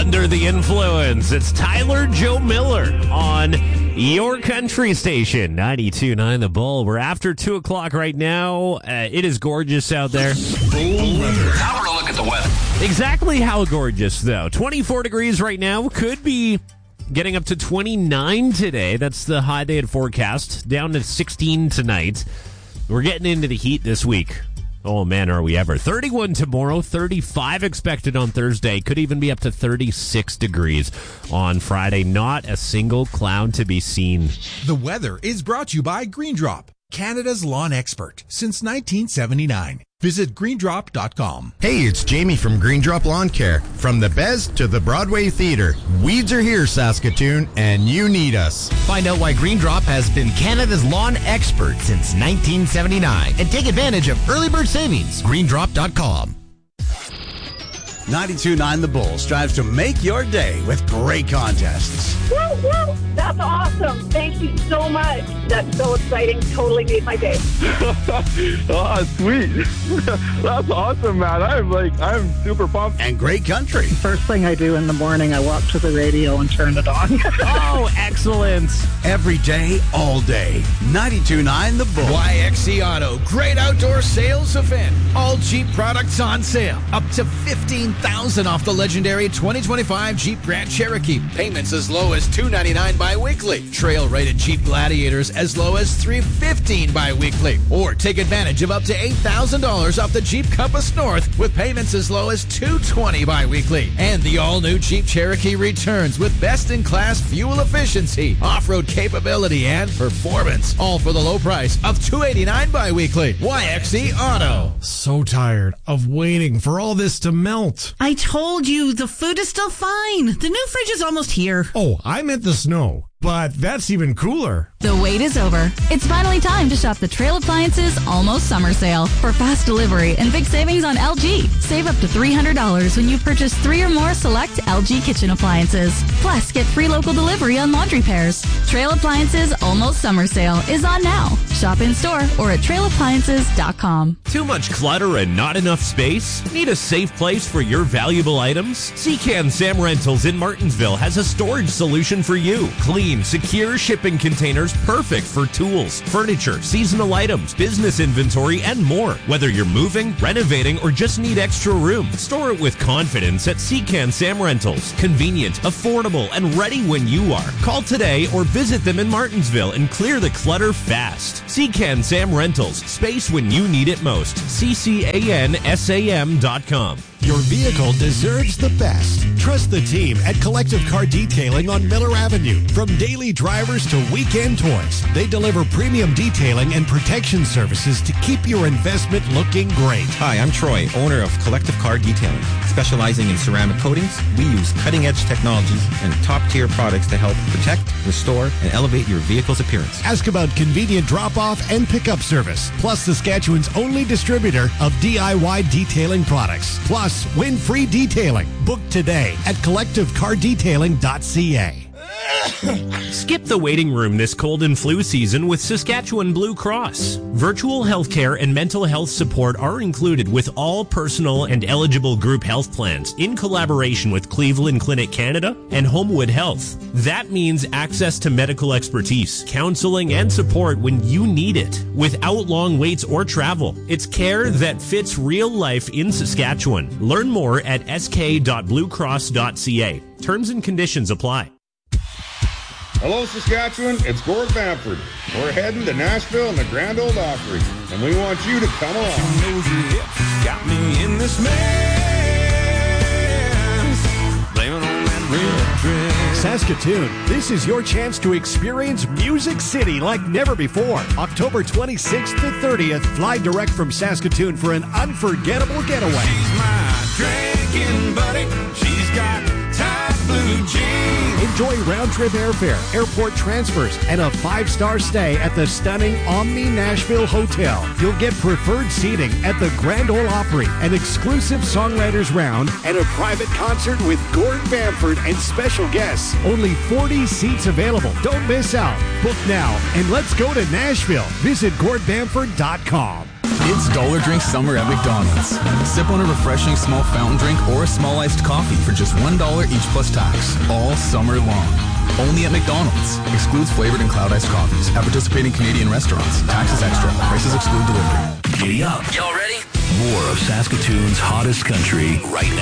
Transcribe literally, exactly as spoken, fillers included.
Under the Influence. It's Tyler Joe Miller on your country station, ninety-two point nine The Bull. We're after two o'clock right now. Uh, it is gorgeous out there. Bull weather. Now we're going to look at the weather. Exactly how gorgeous, though. twenty-four degrees right now. Could be getting up to twenty-nine today. That's the high day at forecast. Down to sixteen tonight. We're getting into the heat this week. Oh, man, are we ever. thirty-one tomorrow, thirty-five expected on Thursday. Could even be up to thirty-six degrees on Friday. Not a single cloud to be seen. The weather is brought to you by Green Drop, Canada's lawn expert since nineteen seventy-nine. Visit green drop dot com. Hey, it's Jamie from Green Drop Lawn Care. From the Bez to the Broadway Theater, weeds are here, Saskatoon, and you need us. Find out why Green Drop has been Canada's lawn expert since nineteen seventy-nine and take advantage of early bird savings. green drop dot com. ninety-two point nine The Bull strives to make your day with great contests. Woo, woo! That's awesome. Thank you so much. That's so exciting. Totally made my day. Oh, sweet. That's awesome, man. I'm like, I'm super pumped. And great country. First thing I do in the morning, I walk to the radio and turn it on. Oh, excellent. Every day, all day. ninety-two point nine The Bull. Y X C Auto. Great outdoor sales event. All Jeep products on sale. Up to fifteen thousand dollars off the legendary twenty twenty-five Jeep Grand Cherokee. Payments as low as two hundred ninety-nine dollars bi-weekly. Trail-rated Jeep Gladiators as low as three hundred fifteen dollars bi-weekly. Or take advantage of up to eight thousand dollars off the Jeep Compass North with payments as low as two hundred twenty dollars bi-weekly. And the all-new Jeep Cherokee returns with best-in-class fuel efficiency, off-road capability, and performance. All for the low price of two hundred eighty-nine dollars bi-weekly. Y X C Auto. So tired of waiting for all this to melt. I told you, the food is still fine. The new fridge is almost here. Oh, I meant the snow. But that's even cooler. The wait is over. It's finally time to shop the Trail Appliances Almost Summer Sale. For fast delivery and big savings on L G. Save up to three hundred dollars when you purchase three or more select L G kitchen appliances. Plus, get free local delivery on laundry pairs. Trail Appliances Almost Summer Sale is on now. Shop in store or at trail appliances dot com. Too much clutter and not enough space? Need a safe place for your valuable items? Secan Sam Rentals in Martinsville has a storage solution for you. Clean, secure shipping containers perfect for tools, furniture, seasonal items, business inventory, and more. Whether you're moving, renovating, or just need extra room, store it with confidence at Secan Sam Rentals. Convenient, affordable, and ready when you are. Call today or visit them in Martinsville and clear the clutter fast. Secan Sam Rentals. Space when you need it most. C C A N S A M dot com. Your vehicle deserves the best. Trust the team at Collective Car Detailing on Miller Avenue. From daily drivers to weekend toys, they deliver premium detailing and protection services to keep your investment looking great. Hi, I'm Troy, owner of Collective Car Detailing. Specializing in ceramic coatings, we use cutting-edge technologies and top-tier products to help protect, restore, and elevate your vehicle's appearance. Ask about convenient drop-off and pickup service, plus Saskatchewan's only distributor of D I Y detailing products. Plus, win free detailing. Book today at collective car detailing dot c a. Skip the waiting room this cold and flu season with Saskatchewan Blue Cross. Virtual healthcare and mental health support are included with all personal and eligible group health plans in collaboration with Cleveland Clinic Canada and Homewood Health. That means access to medical expertise, counseling, and support when you need it without long waits or travel. It's care that fits real life in Saskatchewan. Learn more at s k dot blue cross dot c a. Terms and conditions apply. Hello, Saskatchewan. It's Gord Bamford. We're heading to Nashville and the Grand Ole Opry, and we want you to come along. You know your hips got me in this mess. Blaming on that red dress. Saskatoon, this is your chance to experience Music City like never before. October twenty-sixth to thirtieth, fly direct from Saskatoon for an unforgettable getaway. She's my drinking buddy. She's got tight blue jeans. Enjoy round-trip airfare, airport transfers, and a five-star stay at the stunning Omni Nashville Hotel. You'll get preferred seating at the Grand Ole Opry, an exclusive songwriters round, and a private concert with Gord Bamford and special guests. Only forty seats available. Don't miss out. Book now, and let's go to Nashville. Visit gord bamford dot com. It's Dollar Drink Summer at McDonald's. Sip on a refreshing small fountain drink or a small iced coffee for just one dollar each plus tax, all summer long. Only at McDonald's. Excludes flavored and cloud iced coffees. At participating Canadian restaurants. Taxes extra. Prices exclude delivery. Giddy up. Y'all ready? More of Saskatoon's hottest country right now.